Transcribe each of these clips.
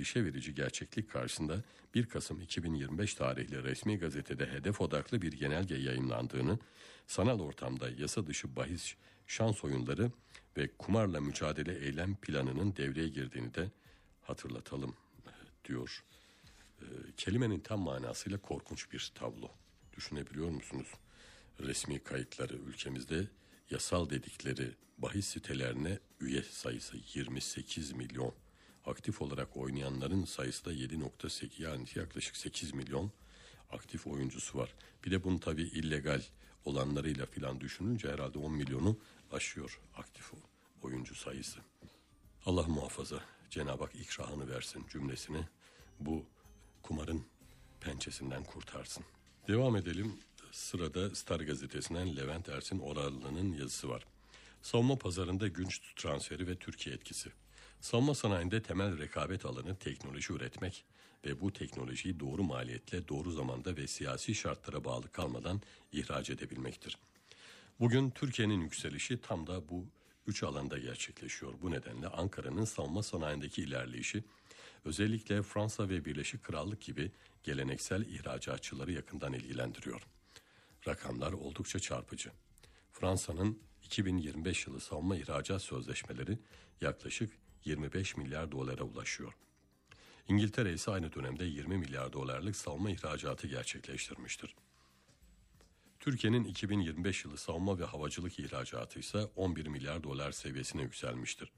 endişe verici gerçeklik karşısında 1 Kasım 2025 tarihli resmi gazetede hedef odaklı bir genelge yayımlandığını, sanal ortamda yasa dışı bahis, şans oyunları ve kumarla mücadele eylem planının devreye girdiğini de hatırlatalım diyor. Kelimenin tam manasıyla korkunç bir tablo. Düşünebiliyor musunuz? Resmi kayıtları ülkemizde yasal dedikleri bahis sitelerine üye sayısı 28 milyon. Aktif olarak oynayanların sayısı da 7.8, yani yaklaşık 8 milyon aktif oyuncusu var. Bir de bunun tabii illegal olanlarıyla filan düşününce herhalde 10 milyonu aşıyor aktif oyuncu sayısı. Allah muhafaza, Cenab-ı Hak ikrahını versin cümlesini, bu kumarın pençesinden kurtarsın. Devam edelim. Sırada Star gazetesinden Levent Ersin Orallı'nın yazısı var. Savunma pazarında güç transferi ve Türkiye etkisi. Savunma sanayinde temel rekabet alanı teknoloji üretmek ve bu teknolojiyi doğru maliyetle, doğru zamanda ve siyasi şartlara bağlı kalmadan ihraç edebilmektir. Bugün Türkiye'nin yükselişi tam da bu 3 alanda gerçekleşiyor. Bu nedenle Ankara'nın savunma sanayindeki ilerleyişi özellikle Fransa ve Birleşik Krallık gibi geleneksel ihracatçıları yakından ilgilendiriyor. Rakamlar oldukça çarpıcı. Fransa'nın 2025 yılı savunma ihracat sözleşmeleri yaklaşık 25 milyar dolara ulaşıyor. İngiltere ise aynı dönemde 20 milyar dolarlık savunma ihracatı gerçekleştirmiştir. Türkiye'nin 2025 yılı savunma ve havacılık ihracatı ise 11 milyar dolar seviyesine yükselmiştir.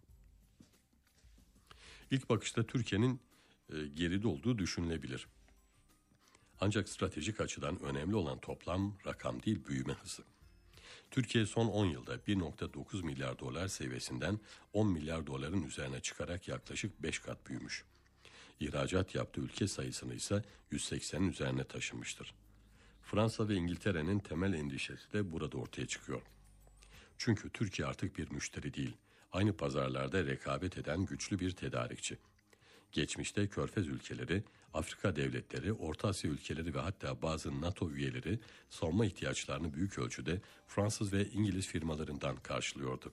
İlk bakışta Türkiye'nin geride olduğu düşünülebilir. Ancak stratejik açıdan önemli olan toplam rakam değil, büyüme hızı. Türkiye son 10 yılda 1.9 milyar dolar seviyesinden 10 milyar doların üzerine çıkarak yaklaşık 5 kat büyümüş. İhracat yaptığı ülke sayısını ise 180'in üzerine taşımıştır. Fransa ve İngiltere'nin temel endişesi de burada ortaya çıkıyor. Çünkü Türkiye artık bir müşteri değil, aynı pazarlarda rekabet eden güçlü bir tedarikçi. Geçmişte Körfez ülkeleri, Afrika devletleri, Orta Asya ülkeleri ve hatta bazı NATO üyeleri savunma ihtiyaçlarını büyük ölçüde Fransız ve İngiliz firmalarından karşılıyordu.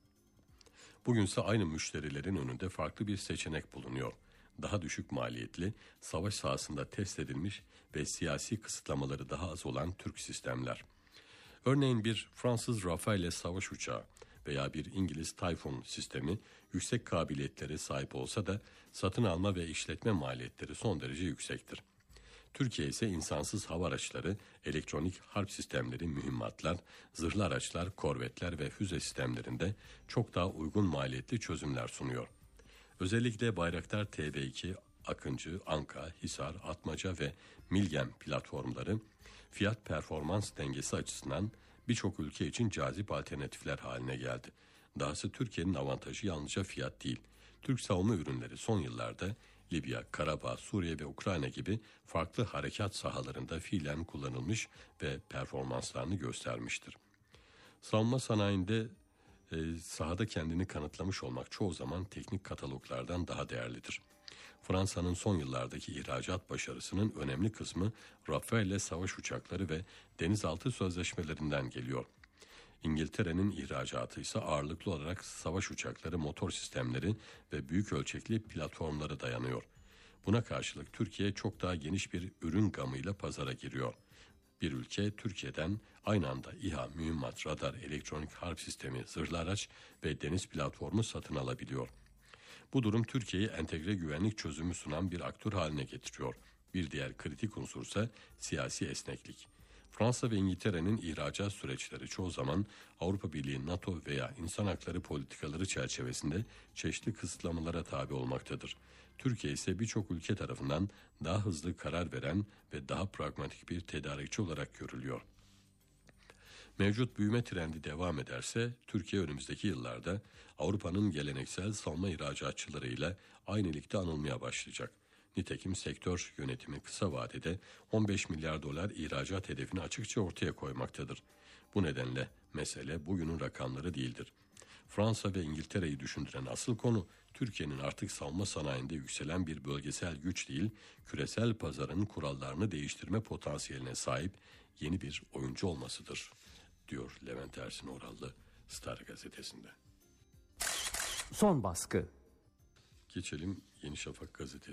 Bugünse aynı müşterilerin önünde farklı bir seçenek bulunuyor. Daha düşük maliyetli, savaş sahasında test edilmiş ve siyasi kısıtlamaları daha az olan Türk sistemler. Örneğin bir Fransız Rafale savaş uçağı veya bir İngiliz Typhoon sistemi yüksek kabiliyetlere sahip olsa da satın alma ve işletme maliyetleri son derece yüksektir. Türkiye ise insansız hava araçları, elektronik harp sistemleri, mühimmatlar, zırhlı araçlar, korvetler ve füze sistemlerinde çok daha uygun maliyetli çözümler sunuyor. Özellikle Bayraktar TB2, Akıncı, Anka, Hisar, Atmaca ve Milgem platformları fiyat performans dengesi açısından birçok ülke için cazip alternatifler haline geldi. Dahası Türkiye'nin avantajı yalnızca fiyat değil. Türk savunma ürünleri son yıllarda Libya, Karabağ, Suriye ve Ukrayna gibi farklı harekat sahalarında fiilen kullanılmış ve performanslarını göstermiştir. Savunma sanayinde sahada kendini kanıtlamış olmak çoğu zaman teknik kataloglardan daha değerlidir. Fransa'nın son yıllardaki ihracat başarısının önemli kısmı Rafale savaş uçakları ve denizaltı sözleşmelerinden geliyor. İngiltere'nin ihracatı ise ağırlıklı olarak savaş uçakları, motor sistemleri ve büyük ölçekli platformlara dayanıyor. Buna karşılık Türkiye çok daha geniş bir ürün gamıyla pazara giriyor. Bir ülke Türkiye'den aynı anda İHA, mühimmat, radar, elektronik harp sistemi, zırhlı araç ve deniz platformu satın alabiliyor. Bu durum Türkiye'yi entegre güvenlik çözümü sunan bir aktör haline getiriyor. Bir diğer kritik unsursa siyasi esneklik. Fransa ve İngiltere'nin ihracat süreçleri çoğu zaman Avrupa Birliği, NATO veya insan hakları politikaları çerçevesinde çeşitli kısıtlamalara tabi olmaktadır. Türkiye ise birçok ülke tarafından daha hızlı karar veren ve daha pragmatik bir tedarikçi olarak görülüyor. Mevcut büyüme trendi devam ederse Türkiye önümüzdeki yıllarda Avrupa'nın geleneksel savunma ihracatçılarıyla aynı ligde anılmaya başlayacak. Nitekim sektör yönetimi kısa vadede 15 milyar dolar ihracat hedefini açıkça ortaya koymaktadır. Bu nedenle mesele bugünün rakamları değildir. Fransa ve İngiltere'yi düşündüren asıl konu Türkiye'nin artık savunma sanayinde yükselen bir bölgesel güç değil, küresel pazarın kurallarını değiştirme potansiyeline sahip yeni bir oyuncu olmasıdır, diyor Levent Ersin Orallı Star gazetesinde. Son baskı. Geçelim Yeni Şafak gazetesi